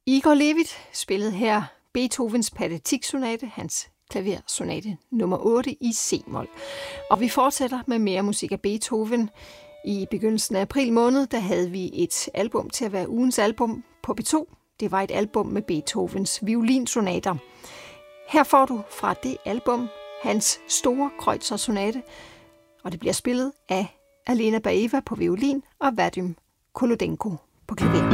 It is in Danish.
Igor Levit spillede her Beethovens Pathetique-sonate, hans klaversonate nummer 8 i C-mol. Og vi fortsætter med mere musik af Beethoven. I begyndelsen af april måned, der havde vi et album til at være ugens album på P2. Det var et album med Beethovens violinsonater. Her får du fra det album hans store Kreutzer-sonate, og det bliver spillet af Alena Baeva på violin og Vadim Kolodenko på klaver.